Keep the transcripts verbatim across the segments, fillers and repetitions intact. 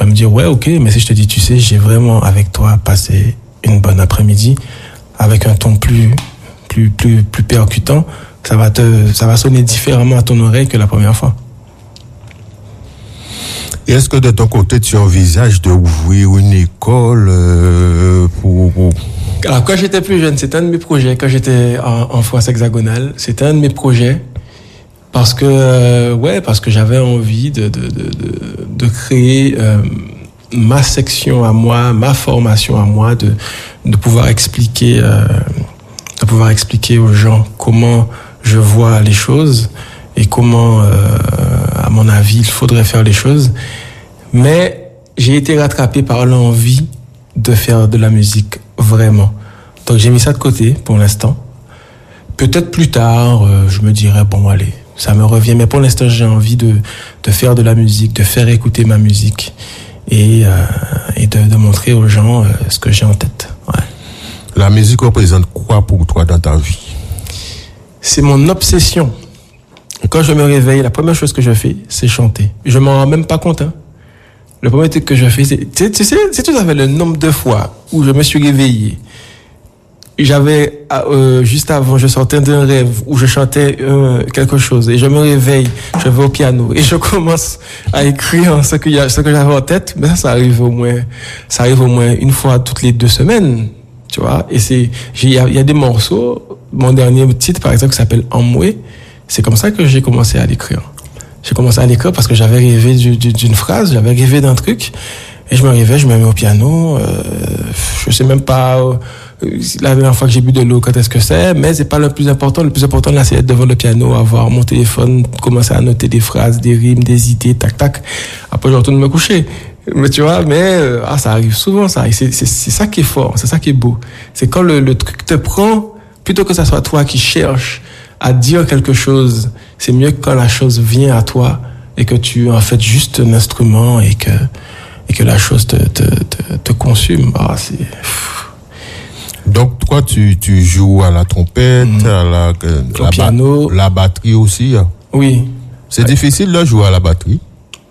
me dire, ouais, ok, mais si je te dis, tu sais, j'ai vraiment avec toi passé une bonne après-midi, avec un ton plus, plus, plus, plus percutant, ça va te, ça va sonner différemment à ton oreille que la première fois. Et est-ce que de ton côté, tu envisages d'ouvrir une école euh, pour, pour... Alors, quand j'étais plus jeune, c'était un de mes projets. Quand j'étais en, en France hexagonale, c'était un de mes projets. Parce que, euh, ouais, parce que j'avais envie de, de, de, de, de créer euh, ma section à moi, ma formation à moi, de, de pouvoir expliquer, euh, de pouvoir expliquer aux gens comment je vois les choses et comment, euh, à mon avis, il faudrait faire les choses. Mais j'ai été rattrapé par l'envie de faire de la musique vraiment. Donc j'ai mis ça de côté pour l'instant. Peut-être plus tard, euh, je me dirais, bon, allez, ça me revient. Mais pour l'instant, j'ai envie de, de faire de la musique, de faire écouter ma musique et, euh, et de, de montrer aux gens euh, ce que j'ai en tête. Ouais. La musique représente quoi pour toi dans ta vie? C'est mon obsession. Quand je me réveille, la première chose que je fais, c'est chanter. Je m'en rends même pas compte. Hein. Le premier truc que je fais, c'est... Tu sais, tu sais, si tu savais le nombre de fois où je me suis réveillé, j'avais... Euh, juste avant, je sortais d'un rêve où je chantais euh, quelque chose. Et je me réveille, je vais au piano. Et je commence à écrire ce que, y a, ce que j'avais en tête. Mais ça, ça arrive au moins... Ça arrive au moins une fois toutes les deux semaines. Tu vois. Et c'est... Il y a, y a des morceaux... Mon dernier titre, par exemple, qui s'appelle « Amoué », c'est comme ça que j'ai commencé à l'écrire. J'ai commencé à l'écrire parce que j'avais rêvé d'une phrase, j'avais rêvé d'un truc, et je me réveille, je me mets au piano. Euh, je sais même pas euh, la dernière fois que j'ai bu de l'eau, quand est-ce que c'est, mais c'est pas le plus important. Le plus important là, c'est être devant le piano, avoir mon téléphone, commencer à noter des phrases, des rimes, des idées, tac tac. Après, je retourne me coucher. Mais tu vois, mais euh, ah, ça arrive souvent, ça. Et c'est, c'est, c'est ça qui est fort, c'est ça qui est beau. C'est quand le, le truc te prend, plutôt que ça soit toi qui cherches à dire quelque chose, c'est mieux que quand la chose vient à toi et que tu en fait juste un instrument et que et que la chose te te te, te consume. Ah, c'est... Donc toi tu tu joues à la trompette, mmh. à la euh, au la piano, ba- la batterie aussi. Hein. Oui. C'est ouais. difficile de jouer à la batterie.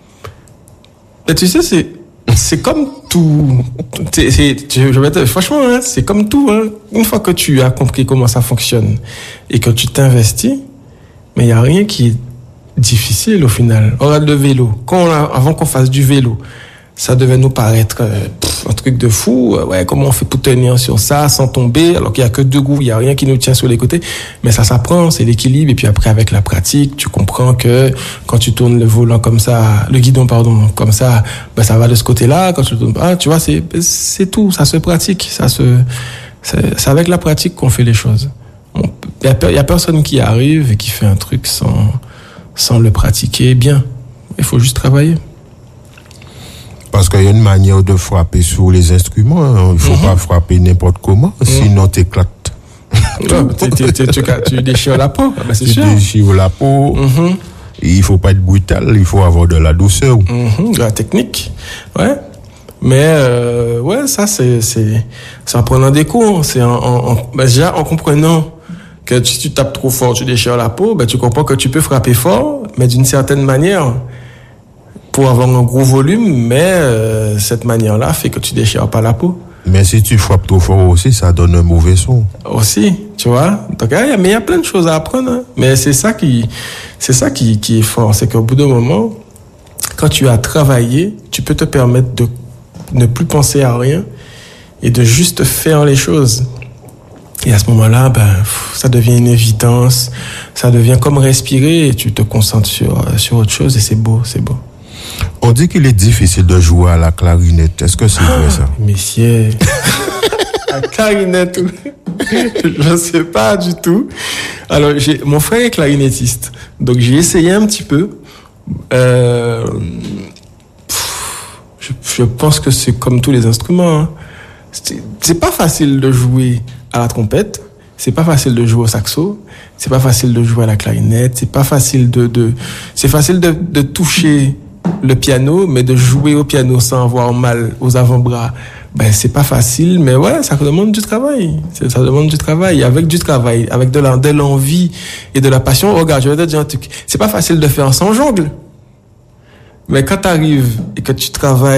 Mais tu sais, c'est c'est comme tout. C'est, c'est, je vais te, franchement, hein, c'est comme tout. Hein. Une fois que tu as compris comment ça fonctionne et que tu t'investis, mais il n'y a rien qui est difficile au final. Regarde le vélo. Quand on a, avant qu'on fasse du vélo, ça devait nous paraître euh, pff, un truc de fou. Ouais, comment on fait pour tenir sur ça sans tomber, alors qu'il n'y a que deux roues, il n'y a rien qui nous tient sur les côtés. Mais ça s'apprend, c'est l'équilibre. Et puis après, avec la pratique, tu comprends que quand tu tournes le volant comme ça, le guidon, pardon, comme ça, ben ça va de ce côté-là. Quand tu tournes pas, tu vois, c'est, c'est tout. Ça se pratique. Ça se, c'est, c'est avec la pratique qu'on fait les choses. Il n'y a, a personne qui arrive et qui fait un truc sans, sans le pratiquer bien. Il faut juste travailler. Parce qu'il y a une manière de frapper sur les instruments. Hein. Il ne faut mm-hmm. pas frapper n'importe comment, mm. sinon t'éclates. Ouais, tu, tu, tu, tu, tu déchires la peau. Ben c'est tu sûr. déchires la peau. Mm-hmm. Et il ne faut pas être brutal, il faut avoir de la douceur. Mm-hmm. De la technique. Ouais. Mais euh, ouais, ça, c'est, c'est, c'est en prenant des cours. C'est en, en, en, ben déjà, en comprenant que si tu tapes trop fort, tu déchires la peau, ben tu comprends que tu peux frapper fort, mais d'une certaine manière. Pour avoir un gros volume, mais euh, cette manière-là fait que tu déchires pas la peau. Mais si tu frappes trop fort aussi, ça donne un mauvais son. Aussi, tu vois. Donc, mais il y a plein de choses à apprendre. Hein. Mais c'est ça qui, c'est ça qui, qui est fort, c'est qu'au bout d'un moment, quand tu as travaillé, tu peux te permettre de ne plus penser à rien et de juste faire les choses. Et à ce moment-là, ben, ça devient une évidence, ça devient comme respirer et tu te concentres sur sur autre chose et c'est beau, c'est beau. On dit qu'il est difficile de jouer à la clarinette. Est-ce que c'est ah, vrai ça? Messieurs, la clarinette, je ne sais pas du tout. Alors, j'ai, mon frère est clarinettiste, donc j'ai essayé un petit peu. Euh, je, je pense que c'est comme tous les instruments. Hein. C'est, c'est pas facile de jouer à la trompette. C'est pas facile de jouer au saxo. C'est pas facile de jouer à la clarinette. C'est pas facile de, de c'est facile de, de toucher le piano, mais de jouer au piano sans avoir mal aux avant-bras, ben c'est pas facile, mais ouais, ça demande du travail. Ça demande du travail, avec du travail, avec de, la, de l'envie et de la passion. Regarde, je vais te dire un truc. C'est pas facile de faire sans jongle, mais quand t'arrives et que tu travailles